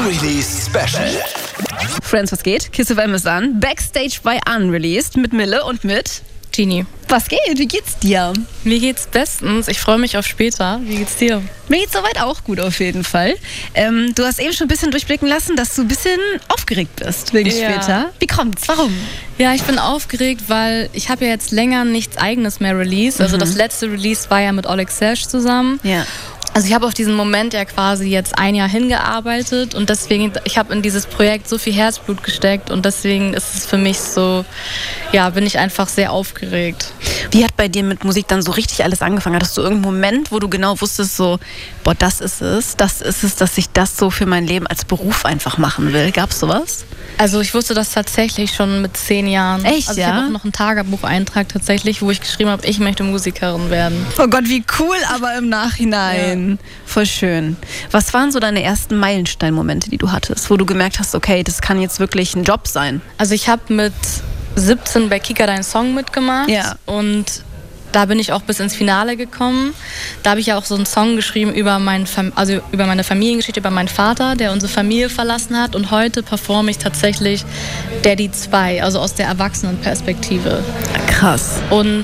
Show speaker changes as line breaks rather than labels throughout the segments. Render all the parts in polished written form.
Unreleased Special.
Friends, was geht? Kiss FM ist an. Backstage bei Unreleased mit Mille und mit
Genie.
Was geht? Wie geht's dir?
Mir geht's bestens. Ich freue mich auf später. Wie geht's dir?
Mir geht's soweit auch gut auf jeden Fall. Du hast eben schon ein bisschen durchblicken lassen, dass du ein bisschen aufgeregt bist wegen später. Wie kommt's? Warum?
Ja, ich bin aufgeregt, weil ich habe ja jetzt länger nichts Eigenes mehr released. Also das letzte Release war ja mit Oleg Sesh zusammen.
Ja.
Also ich habe auf diesen Moment ja quasi jetzt ein Jahr hingearbeitet und deswegen, ich habe in dieses Projekt so viel Herzblut gesteckt und deswegen ist es für mich so, ja, bin ich einfach sehr aufgeregt.
Wie hat bei dir mit Musik dann so richtig alles angefangen? Hattest du irgendeinen Moment, wo du genau wusstest, so, boah, das ist es, dass ich das so für mein Leben als Beruf einfach machen will? Gab's sowas?
Also ich wusste das tatsächlich schon mit 10 Jahren.
Echt,
also ich habe auch noch einen Tagebucheintrag tatsächlich, wo ich geschrieben habe, ich möchte Musikerin werden.
Oh Gott, wie cool, aber im Nachhinein. Ja. Voll schön. Was waren so deine ersten Meilensteinmomente, die du hattest, wo du gemerkt hast, okay, das kann jetzt wirklich ein Job sein?
Also ich habe mit 17 bei Kika deinen Song mitgemacht und da bin ich auch bis ins Finale gekommen. Da habe ich ja auch so einen Song geschrieben über meine Familiengeschichte, über meinen Vater, der unsere Familie verlassen hat. Und heute performe ich tatsächlich Daddy 2, also aus der Erwachsenenperspektive.
Krass.
Und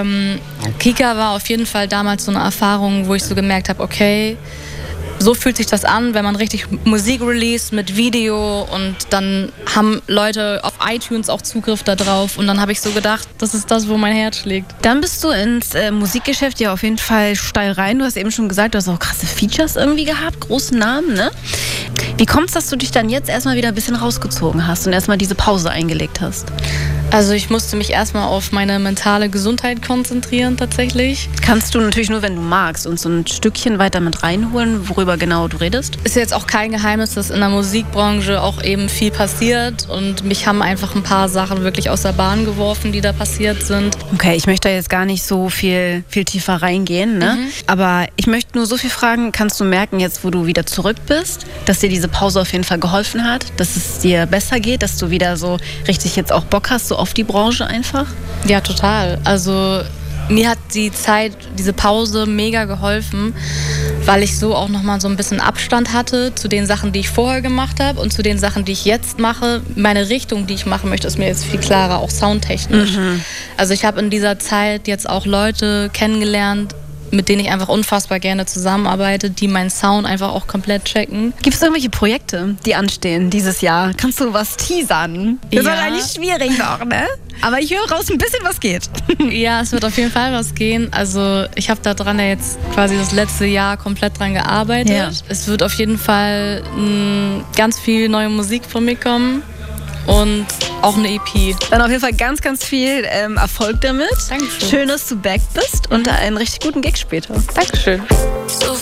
Kika war auf jeden Fall damals so eine Erfahrung, wo ich so gemerkt habe, okay, so fühlt sich das an, wenn man richtig Musik release mit Video und dann haben Leute auf iTunes auch Zugriff da drauf und dann habe ich so gedacht, das ist das, wo mein Herz schlägt.
Dann bist du ins Musikgeschäft ja auf jeden Fall steil rein. Du hast eben schon gesagt, du hast auch krasse Features irgendwie gehabt, große Namen, ne? Wie kommt es, dass du dich dann jetzt erstmal wieder ein bisschen rausgezogen hast und erstmal diese Pause eingelegt hast?
Also ich musste mich erstmal auf meine mentale Gesundheit konzentrieren tatsächlich.
Kannst du natürlich nur, wenn du magst, uns so ein Stückchen weiter mit reinholen, worüber genau du redest?
Ist jetzt auch kein Geheimnis, dass in der Musikbranche auch eben viel passiert und mich haben einfach ein paar Sachen wirklich aus der Bahn geworfen, die da passiert sind.
Okay, ich möchte da jetzt gar nicht so viel tiefer reingehen, ne? Aber ich möchte nur so viel fragen, kannst du merken jetzt, wo du wieder zurück bist, dass dir diese Pause auf jeden Fall geholfen hat, dass es dir besser geht, dass du wieder so richtig jetzt auch Bock hast, so auf die Branche einfach?
Ja, total. Also mir hat die Zeit, diese Pause mega geholfen, weil ich so auch nochmal so ein bisschen Abstand hatte zu den Sachen, die ich vorher gemacht habe und zu den Sachen, die ich jetzt mache. Meine Richtung, die ich machen möchte, ist mir jetzt viel klarer, auch soundtechnisch. Also ich habe in dieser Zeit jetzt auch Leute kennengelernt, mit denen ich einfach unfassbar gerne zusammenarbeite, die meinen Sound einfach auch komplett checken.
Gibt es irgendwelche Projekte, die anstehen dieses Jahr? Kannst du was teasern? Das ist eigentlich schwierig noch, ne? Aber ich höre raus, ein bisschen was geht.
Ja, es wird auf jeden Fall was gehen. Also ich habe da dran ja jetzt quasi das letzte Jahr komplett dran gearbeitet. Ja. Es wird auf jeden Fall ganz viel neue Musik von mir kommen. Und auch eine EP.
Dann auf jeden Fall ganz, ganz viel Erfolg damit.
Dankeschön.
Schön, dass du back bist und einen richtig guten Gig später.
Dankeschön.